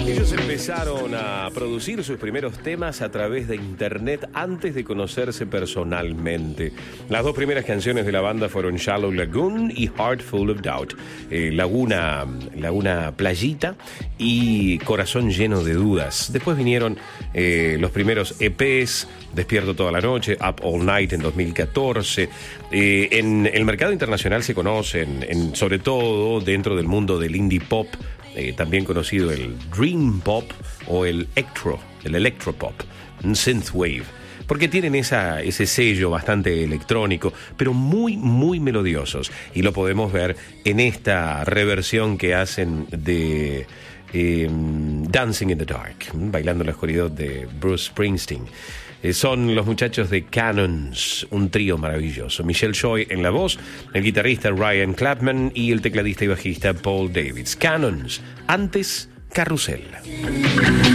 Ellos empezaron a producir sus primeros temas a través de internet antes de conocerse personalmente. Las dos primeras canciones de la banda fueron Shallow Lagoon y Heart Full of Doubt. Laguna Playita y Corazón Lleno de Dudas. Después vinieron los primeros EPs, Despierto Toda la Noche, Up All Night en 2014. En el mercado internacional se conocen, sobre todo dentro del mundo del indie pop, también conocido el Dream Pop o el Electropop, Synthwave, porque tienen ese sello bastante electrónico, pero muy, muy melodiosos. Y lo podemos ver en esta reversión que hacen de Dancing in the Dark, Bailando en la Oscuridad de Bruce Springsteen. Son los muchachos de Cannons, un trío maravilloso. Michelle Choi en la voz, el guitarrista Ryan Clapman y el tecladista y bajista Paul Davids. Cannons, antes Carrusel.